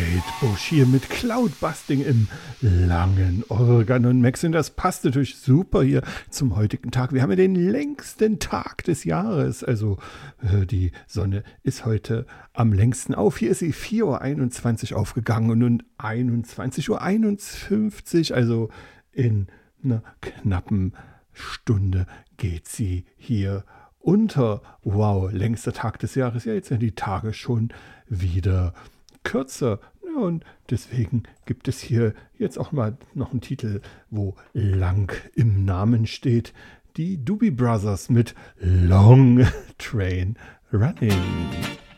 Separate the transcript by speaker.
Speaker 1: Bush hier mit Cloudbusting im langen Organ und Max. Und das passt natürlich super hier zum heutigen Tag. Wir haben ja den längsten Tag des Jahres. Also die Sonne ist heute am längsten auf. Hier ist sie 4:21 Uhr aufgegangen und nun 21:51 Uhr. Also in einer knappen Stunde geht sie hier unter. Wow, längster Tag des Jahres. Ja, jetzt sind die Tage schon wieder kürzer. Ja, und deswegen gibt es hier jetzt auch mal noch einen Titel, wo lang im Namen steht. Die Doobie Brothers mit Long Train Running.